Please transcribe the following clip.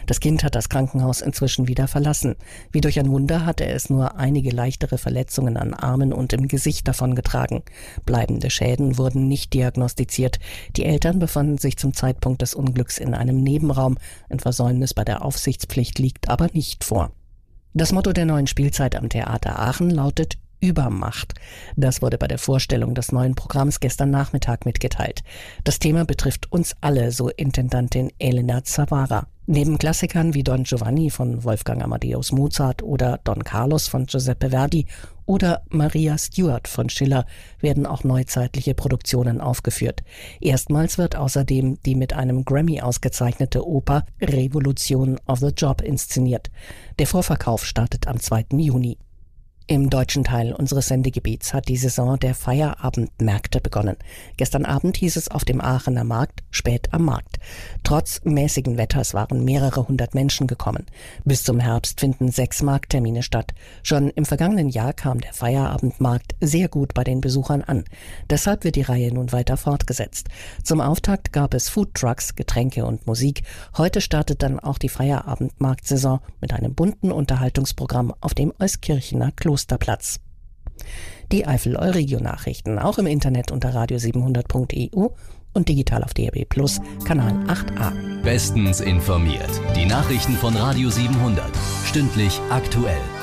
Das Kind hat das Krankenhaus inzwischen wieder verlassen. Wie durch ein Wunder hatte es nur einige leichtere Verletzungen an Armen und im Gesicht davongetragen. Bleibende Schäden wurden nicht diagnostiziert. Die Eltern befanden sich zum Zeitpunkt des Unglücks in einem Nebenraum. Ein Versäumnis bei der Aufsichtspflicht liegt aber nicht vor. Das Motto der neuen Spielzeit am Theater Aachen lautet Übermacht. Das wurde bei der Vorstellung des neuen Programms gestern Nachmittag mitgeteilt. Das Thema betrifft uns alle, so Intendantin Elena Zavara. Neben Klassikern wie Don Giovanni von Wolfgang Amadeus Mozart oder Don Carlos von Giuseppe Verdi oder Maria Stuart von Schiller werden auch neuzeitliche Produktionen aufgeführt. Erstmals wird außerdem die mit einem Grammy ausgezeichnete Oper Revolution of the Job inszeniert. Der Vorverkauf startet am 2. Juni. Im deutschen Teil unseres Sendegebiets hat die Saison der Feierabendmärkte begonnen. Gestern Abend hieß es auf dem Aachener Markt spät am Markt. Trotz mäßigen Wetters waren mehrere hundert Menschen gekommen. Bis zum Herbst finden 6 Markttermine statt. Schon im vergangenen Jahr kam der Feierabendmarkt sehr gut bei den Besuchern an. Deshalb wird die Reihe nun weiter fortgesetzt. Zum Auftakt gab es Foodtrucks, Getränke und Musik. Heute startet dann auch die Feierabendmarktsaison mit einem bunten Unterhaltungsprogramm auf dem Euskirchener Klosterplatz. Die Eifel-Euregio-Nachrichten auch im Internet unter radio700.eu und digital auf DAB+ Kanal 8a. Bestens informiert. Die Nachrichten von Radio 700. Stündlich aktuell.